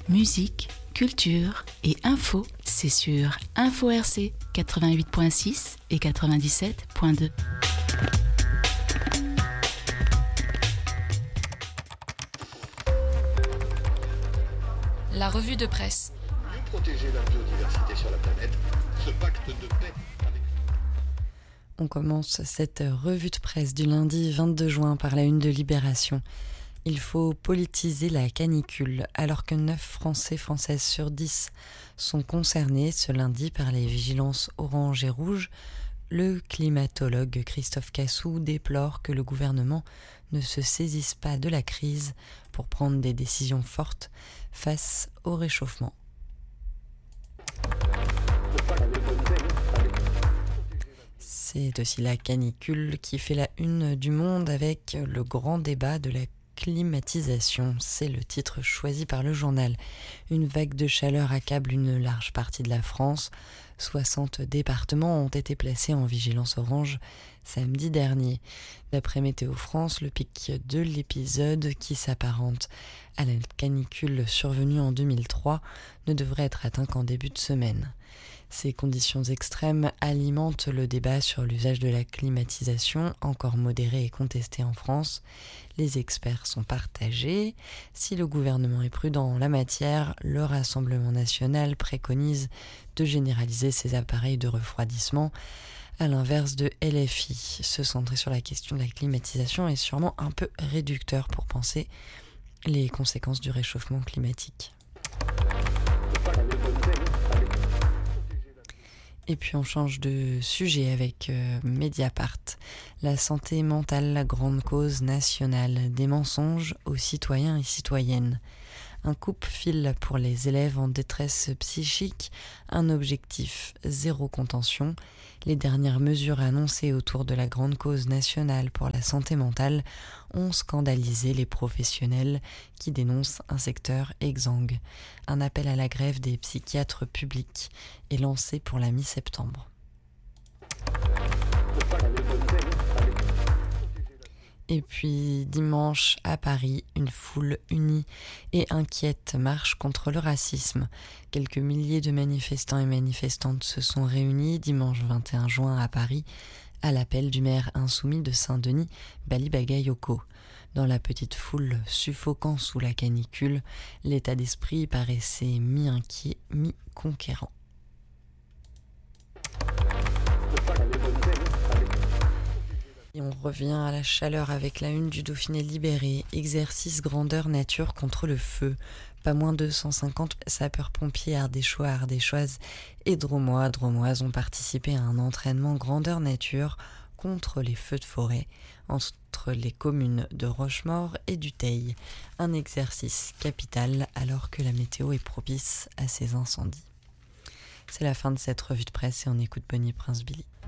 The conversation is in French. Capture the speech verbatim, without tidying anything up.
musique, culture et info, c'est sur Info R C quatre-vingt-huit virgule six et quatre-vingt-dix-sept virgule deux. La revue de presse. Mieux protéger la biodiversité sur la planète, ce pacte de paix avec... On commence cette revue de presse du lundi vingt-deux juin par la une de Libération. Il faut politiser la canicule, alors que neuf Français Françaises sur dix sont concernés ce lundi par les vigilances orange et rouge. Le climatologue Christophe Cassou déplore que le gouvernement ne se saisisse pas de la crise pour prendre des décisions fortes face au réchauffement. C'est aussi la canicule qui fait la une du Monde avec le grand débat de la climatisation. C'est le titre choisi par le journal. Une vague de chaleur accable une large partie de la France. soixante départements ont été placés en vigilance orange samedi dernier. D'après Météo France, le pic de l'épisode, qui s'apparente à la canicule survenue en deux mille trois, ne devrait être atteint qu'en début de semaine. Ces conditions extrêmes alimentent le débat sur l'usage de la climatisation, encore modéré et contesté en France. Les experts sont partagés. Si le gouvernement est prudent en la matière, le Rassemblement national préconise de généraliser ces appareils de refroidissement. À l'inverse de L F I, se centrer sur la question de la climatisation est sûrement un peu réducteur pour penser les conséquences du réchauffement climatique. Et puis on change de sujet avec euh, Mediapart. La santé mentale, la grande cause nationale, des mensonges aux citoyens et citoyennes. Un coupe-fil pour les élèves en détresse psychique, un objectif zéro contention. Les dernières mesures annoncées autour de la grande cause nationale pour la santé mentale ont scandalisé les professionnels qui dénoncent un secteur exsangue. Un appel à la grève des psychiatres publics est lancé pour la mi-septembre. Et puis dimanche à Paris, une foule unie et inquiète marche contre le racisme. Quelques milliers de manifestants et manifestantes se sont réunis dimanche vingt et un juin à Paris à l'appel du maire insoumis de Saint-Denis, Bali Bagayoko. Dans la petite foule suffocant sous la canicule, l'état d'esprit paraissait mi-inquiet, mi-conquérant. Et on revient à la chaleur avec la une du Dauphiné libéré. Exercice grandeur nature contre le feu. Pas moins de cent cinquante sapeurs-pompiers ardéchois, ardéchoises et dromois, dromoises ont participé à un entraînement grandeur nature contre les feux de forêt entre les communes de Rochemaure et du Teil. Un exercice capital alors que la météo est propice à ces incendies. C'est la fin de cette revue de presse et on écoute Bonnie Prince Billy.